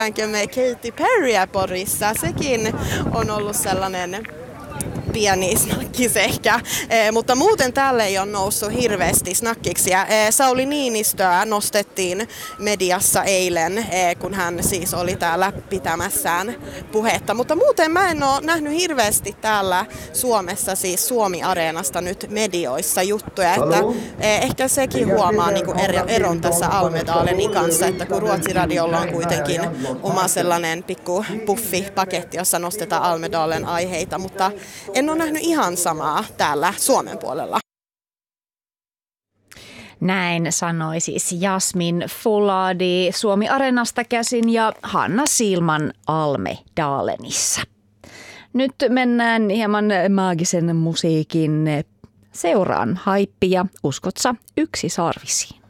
me Katy Perryä Porissa. Sekin on ollut sellainen pieni snakkis ehkä, mutta muuten täällä ei ole noussut hirveästi snakkiksi. Sauli Niinistöä nostettiin mediassa eilen, kun hän siis oli täällä pitämässään puhetta. Mutta muuten mä en ole nähnyt hirveästi täällä Suomessa, siis Suomi-areenasta nyt medioissa juttuja. Että ehkä sekin huomaa niin kuin eron tässä Almedalenin kanssa, että kun Ruotsiradiolla on kuitenkin oma sellainen pikku puffipaketti, jossa nostetaan Almedalen aiheita, mutta en ole nähnyt ihan samaa täällä Suomen puolella. Näin sanoi siis Jasmin Foladi Suomi-areenasta käsin ja Hanna Silman Almedalenissa. Nyt mennään hieman maagisen musiikin seuraan. Haippi ja uskotsa yksisarvisiin.